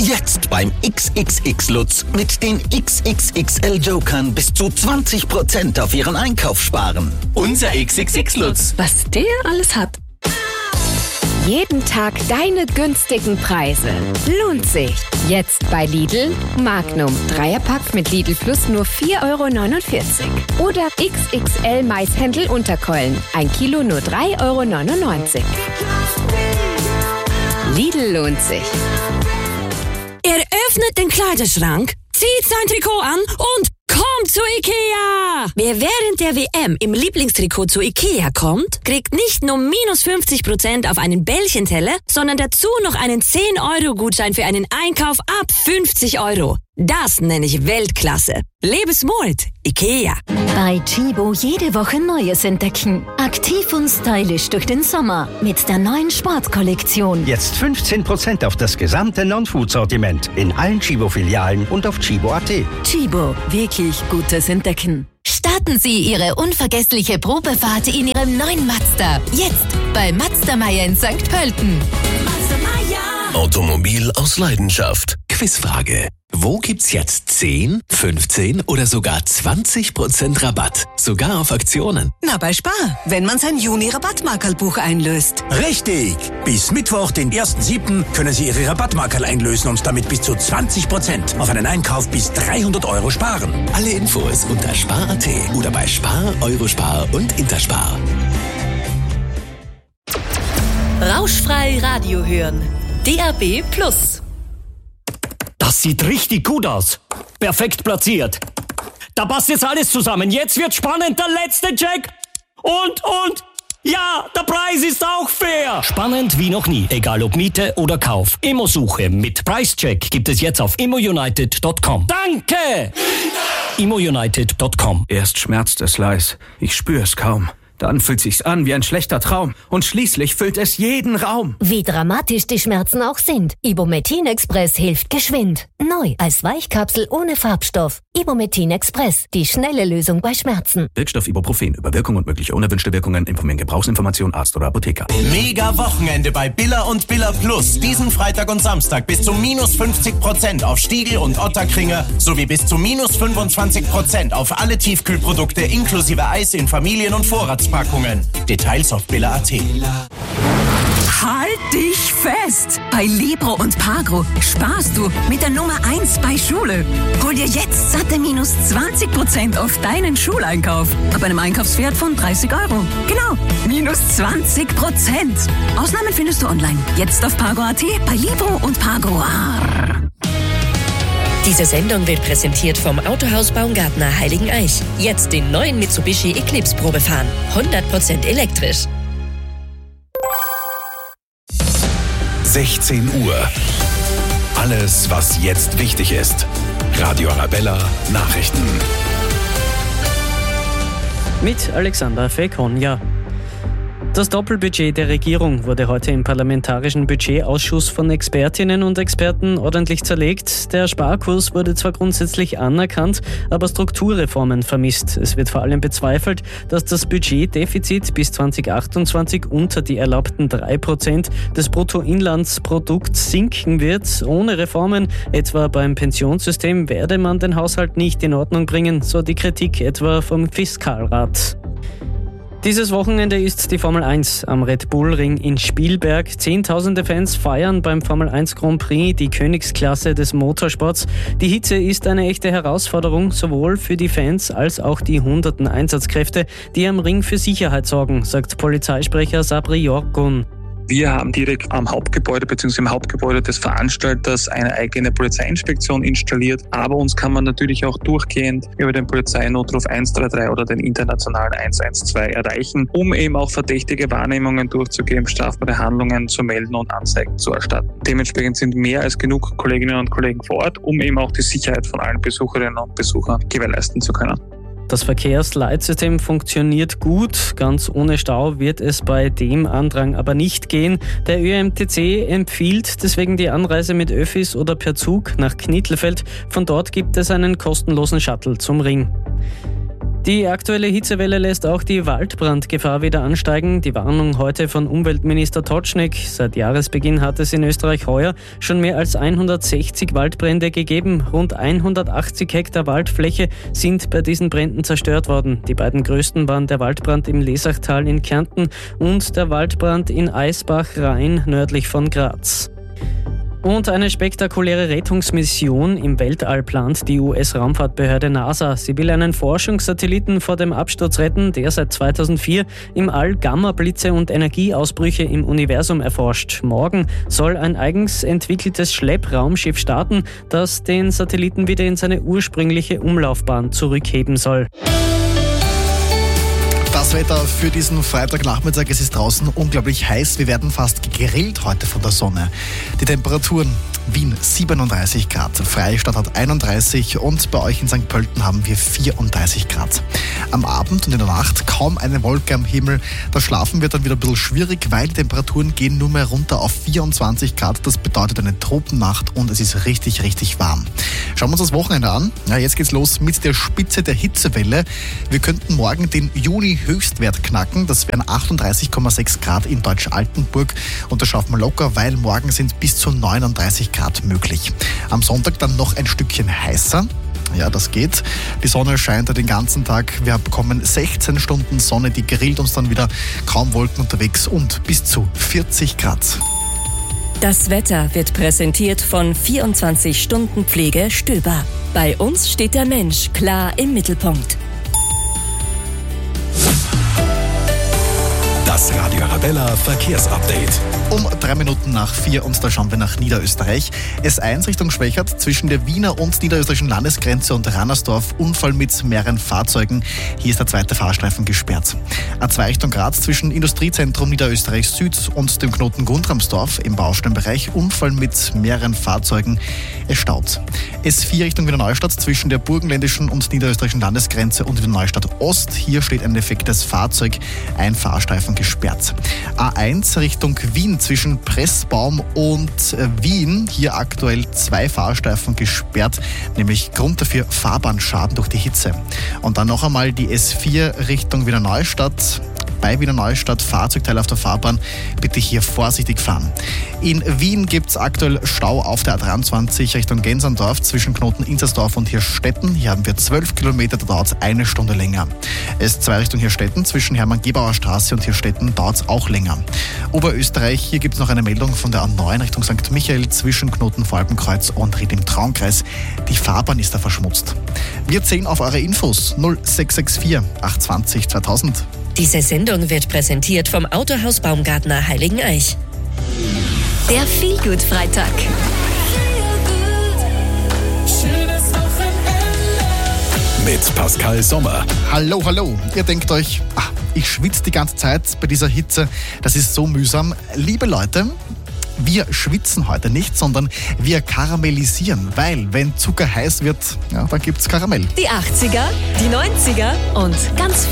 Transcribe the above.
Jetzt beim XXX Lutz mit den XXXL Jokern bis zu 20% auf Ihren Einkauf sparen. Unser XXX Lutz. Was der alles hat. Jeden Tag deine günstigen Preise. Lohnt sich. Jetzt bei Lidl. Magnum. Dreierpack mit Lidl Plus nur 4,49 €. Oder XXL Maishändel Unterkeulen. 1 Kilo nur 3,99 €. Lidl lohnt sich. Er öffnet den Kleiderschrank, zieht sein Trikot an und kommt zu Ikea! Wer während der WM im Lieblingstrikot zu Ikea kommt, kriegt nicht nur minus 50% auf einen Bällchenteller, sondern dazu noch einen 10-Euro-Gutschein für einen Einkauf ab 50 €. Das nenne ich Weltklasse. Lebensmut, Ikea. Bei Tchibo jede Woche Neues entdecken. Aktiv und stylisch durch den Sommer mit der neuen Sportkollektion. Jetzt 15% auf das gesamte Non-Food-Sortiment in allen Tchibo-Filialen und auf Tchibo.at. Tchibo, wirklich gutes Entdecken. Starten Sie Ihre unvergessliche Probefahrt in Ihrem neuen Mazda. Jetzt bei Mazda Meier in St. Pölten. Mazda Meier. Automobil aus Leidenschaft. Quizfrage. Wo gibt's jetzt 10, 15 oder sogar 20% Rabatt? Sogar auf Aktionen. Na, bei Spar, wenn man sein Juni-Rabattmarkerlbuch einlöst. Richtig! Bis Mittwoch, den 1.7. können Sie Ihre Rabattmarkerl einlösen und damit bis zu 20% auf einen Einkauf bis 300 € sparen. Alle Infos unter Spar.at oder bei Spar, Eurospar und Interspar. Rauschfrei Radio hören. DAB+. Das sieht richtig gut aus. Perfekt platziert. Da passt jetzt alles zusammen. Jetzt wird spannend, der letzte Check. Und, ja, der Preis ist auch fair. Spannend wie noch nie, egal ob Miete oder Kauf. Immosuche mit Preischeck gibt es jetzt auf immounited.com. Danke! immounited.com. Erst schmerzt es leis. Ich spüre es kaum. Dann fühlt sich's an wie ein schlechter Traum. Und schließlich füllt es jeden Raum. Wie dramatisch die Schmerzen auch sind. Ibumetin Express hilft geschwind. Neu als Weichkapsel ohne Farbstoff. Ibumetin Express. Die schnelle Lösung bei Schmerzen. Wirkstoff Ibuprofen. Über Wirkung und mögliche unerwünschte Wirkungen informieren Gebrauchsinformation Arzt oder Apotheker. Mega Wochenende bei Billa und Billa Plus. Diesen Freitag und Samstag bis zu minus 50% auf Stiegel und Otterkringer sowie bis zu minus 25% auf alle Tiefkühlprodukte inklusive Eis in Familien- und Vorratspackungen. Details auf Billa.at. Halt dich fest! Bei Libro und Pagro sparst du mit der Nummer 1 bei Schule. Hol dir jetzt satte minus 20% auf deinen Schuleinkauf. Ab einem Einkaufswert von 30 €. Genau, minus 20%. Ausnahmen findest du online. Jetzt auf Pagro.at, bei Libro und Pagro. Diese Sendung wird präsentiert vom Autohaus Baumgartner Heiligeneich. Jetzt den neuen Mitsubishi Eclipse Probe fahren. 100% elektrisch. 16 Uhr. Alles, was jetzt wichtig ist. Radio Arabella Nachrichten. Mit Alexander Fekonja. Das Doppelbudget der Regierung wurde heute im Parlamentarischen Budgetausschuss von Expertinnen und Experten ordentlich zerlegt. Der Sparkurs wurde zwar grundsätzlich anerkannt, aber Strukturreformen vermisst. Es wird vor allem bezweifelt, dass das Budgetdefizit bis 2028 unter die erlaubten 3% des Bruttoinlandsprodukts sinken wird. Ohne Reformen, etwa beim Pensionssystem, werde man den Haushalt nicht in Ordnung bringen, so die Kritik etwa vom Fiskalrat. Dieses Wochenende ist die Formel 1 am Red Bull Ring in Spielberg. Zehntausende Fans feiern beim Formel 1 Grand Prix die Königsklasse des Motorsports. Die Hitze ist eine echte Herausforderung, sowohl für die Fans als auch die hunderten Einsatzkräfte, die am Ring für Sicherheit sorgen, sagt Polizeisprecher Sabri Yorgun. Wir haben direkt am Hauptgebäude bzw. im Hauptgebäude des Veranstalters eine eigene Polizeiinspektion installiert. Aber uns kann man natürlich auch durchgehend über den Polizeinotruf 133 oder den internationalen 112 erreichen, um eben auch verdächtige Wahrnehmungen durchzugeben, strafbare Handlungen zu melden und Anzeigen zu erstatten. Dementsprechend sind mehr als genug Kolleginnen und Kollegen vor Ort, um eben auch die Sicherheit von allen Besucherinnen und Besuchern gewährleisten zu können. Das Verkehrsleitsystem funktioniert gut. Ganz ohne Stau wird es bei dem Andrang aber nicht gehen. Der ÖMTC empfiehlt deswegen die Anreise mit Öffis oder per Zug nach Knittelfeld. Von dort gibt es einen kostenlosen Shuttle zum Ring. Die aktuelle Hitzewelle lässt auch die Waldbrandgefahr wieder ansteigen. Die Warnung heute von Umweltminister Totschnig. Seit Jahresbeginn hat es in Österreich heuer schon mehr als 160 Waldbrände gegeben. Rund 180 Hektar Waldfläche sind bei diesen Bränden zerstört worden. Die beiden größten waren der Waldbrand im Lesachtal in Kärnten und der Waldbrand in Eisbach-Rhein nördlich von Graz. Und eine spektakuläre Rettungsmission im Weltall plant die US-Raumfahrtbehörde NASA. Sie will einen Forschungssatelliten vor dem Absturz retten, der seit 2004 im All Gammablitze und Energieausbrüche im Universum erforscht. Morgen soll ein eigens entwickeltes Schleppraumschiff starten, das den Satelliten wieder in seine ursprüngliche Umlaufbahn zurückheben soll. Das Wetter für diesen Freitagnachmittag, es ist draußen unglaublich heiß. Wir werden fast gegrillt heute von der Sonne. Die Temperaturen: Wien 37 Grad, Freistadt hat 31 und bei euch in St. Pölten haben wir 34 Grad. Am Abend und in der Nacht kaum eine Wolke am Himmel. Das Schlafen wird dann wieder ein bisschen schwierig, weil die Temperaturen gehen nur mehr runter auf 24 Grad. Das bedeutet eine Tropennacht und es ist richtig, richtig warm. Schauen wir uns das Wochenende an. Ja, jetzt geht's los mit der Spitze der Hitzewelle. Wir könnten morgen den Juni-Höchstwert knacken. Das wären 38,6 Grad in Deutsch-Altenburg. Und das schaffen wir locker, weil morgen sind bis zu 39 Grad möglich. Am Sonntag dann noch ein Stückchen heißer. Ja, das geht. Die Sonne scheint den ganzen Tag. Wir bekommen 16 Stunden Sonne, die grillt uns dann wieder. Kaum Wolken unterwegs und bis zu 40 Grad. Das Wetter wird präsentiert von 24 Stunden Pflege Stöber. Bei uns steht der Mensch klar im Mittelpunkt. Das Radio Arabella Verkehrsupdate. Um 3 Minuten nach 4 und da schauen wir nach Niederösterreich. S1 Richtung Schwächert zwischen der Wiener und niederösterreichischen Landesgrenze und Rannersdorf. Unfall mit mehreren Fahrzeugen. Hier ist der zweite Fahrstreifen gesperrt. A2 Richtung Graz zwischen Industriezentrum Niederösterreich Süd und dem Knoten Gundramsdorf im Baustellenbereich. Unfall mit mehreren Fahrzeugen. Es staut. S4 Richtung Wiener Neustadt zwischen der burgenländischen und niederösterreichischen Landesgrenze und Wiener Neustadt Ost. Hier steht ein defektes Fahrzeug. Ein Fahrstreifen gesperrt. A1 Richtung Wien zwischen Pressbaum und Wien. Hier aktuell 2 Fahrstreifen gesperrt, nämlich Grund dafür Fahrbahnschaden durch die Hitze. Und dann noch einmal die S4 Richtung Wiener Neustadt. Bei Wiener Neustadt Fahrzeugteile auf der Fahrbahn. Bitte hier vorsichtig fahren. In Wien gibt es aktuell Stau auf der A23 Richtung Genserndorf zwischen Knoten Inzersdorf und Hirstetten. Hier haben wir 12 Kilometer, da dauert es 1 Stunde länger. S2 Richtung Hirstetten zwischen Hermann-Gebauer Straße und Hirstetten dauert es auch länger. Oberösterreich, hier gibt es noch eine Meldung von der A9 Richtung St. Michael zwischen Knoten Falkenkreuz und Ried im Traunkreis. Die Fahrbahn ist da verschmutzt. Wir zählen auf eure Infos 0664 820 2000. Diese Sendung wird präsentiert vom Autohaus Baumgartner Heiligeneich. Der Feelgood-Freitag. Mit Pascal Sommer. Hallo, hallo. Ihr denkt euch, ich schwitze die ganze Zeit bei dieser Hitze. Das ist so mühsam. Liebe Leute, wir schwitzen heute nicht, sondern wir karamellisieren, weil wenn Zucker heiß wird, ja, dann gibt's Karamell. Die 80er, die 90er und ganz